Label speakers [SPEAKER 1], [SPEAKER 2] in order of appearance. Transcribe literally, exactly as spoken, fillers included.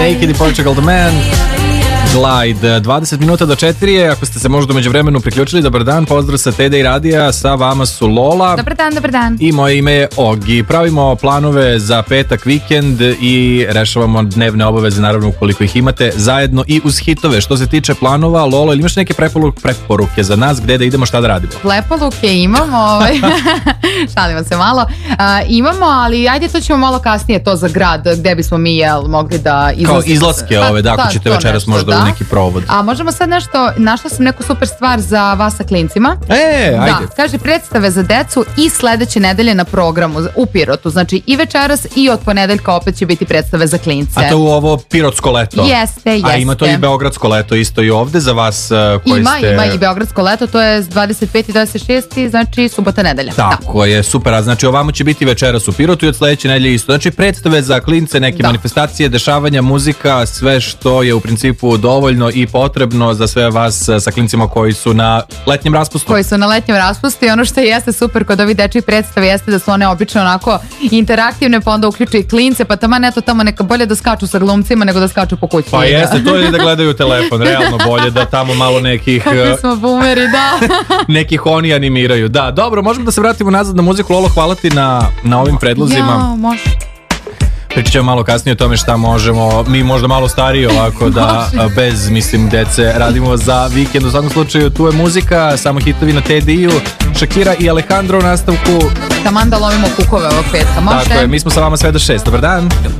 [SPEAKER 1] Naked i Portugal the Man. Glide, dvadeset minuta do četiri je, ako ste se možda umeđu vremenu priključili, dobar dan, pozdrav sa Tede i Radija, sa vama su Lola.
[SPEAKER 2] Dobar dan, dobar dan.
[SPEAKER 1] I moje ime je Ogi. Pravimo planove za petak, vikend i rešavamo dnevne obaveze, naravno ukoliko ih imate, zajedno i uz hitove. Što se tiče planova, Lolo, ili imaš neke preporuke za nas, gde da idemo, šta da radimo?
[SPEAKER 2] Preporuke imamo, ovaj. Šalimo se malo. Uh, imamo, ali ajde to ćemo malo kasnije, to za grad, gde bismo mi jel, mogli da izlazimo.
[SPEAKER 1] Kao izlaske
[SPEAKER 2] pa,
[SPEAKER 1] ove, da, ako ćete večeras nešto, možda da. U neki provod.
[SPEAKER 2] A možemo sad nešto, našla sam neku super stvar za vas sa klincima.
[SPEAKER 1] E, ajde.
[SPEAKER 2] Da, kaže predstave za decu i sledeće nedelje na programu u Pirotu. Znači i večeras i od ponedeljka opet će biti predstave za klince.
[SPEAKER 1] A to u ovo Pirotsko leto?
[SPEAKER 2] Jeste, jeste.
[SPEAKER 1] A ima to i Beogradsko leto isto i ovde za vas uh, koji
[SPEAKER 2] ima,
[SPEAKER 1] ste...
[SPEAKER 2] Ima, ima i Beogradsko leto, to je dvadeset peti i dvadeset šesti, znači subota nedelja.
[SPEAKER 1] Tako da. Je, super. A znači ovamo će biti večeras u Pirotu i od sledeće nedelje isto. Znači predstave za klince, neke da. manifestacije, dešavanja, muzika, sve što je u principu dovoljno i potrebno za sve vas sa klincima koji su na letnjem raspustu.
[SPEAKER 2] Koji su na letnjem raspustu i ono što jeste super kod ovih dečjih predstave jeste da su one obično onako interaktivne, pa onda uključuju i klince, pa taman eto tamo neka bolje da skaču sa glumcima nego da skaču po kući.
[SPEAKER 1] Pa jeste, to je da gledaju telefon, realno bolje da tamo malo nekih...
[SPEAKER 2] Kakvi smo boomeri, da.
[SPEAKER 1] nekih oni animiraju. Da, dobro, možemo da se vratimo nazad na muziku. Lolo, hvala ti na, na ovim predlozima.
[SPEAKER 2] Ja, može.
[SPEAKER 1] Pričat ćemo malo kasnije o tome šta možemo, mi možda malo stariji ovako da bez, mislim, dece radimo za vikend. U svakom slučaju tu je muzika, samo hitovi na T D I-u, Shakira i Alejandro u nastavku.
[SPEAKER 2] Taman da lovimo kukove ovog petka, može?
[SPEAKER 1] Tako je, mi smo sa vama sve do šest, dobar dan.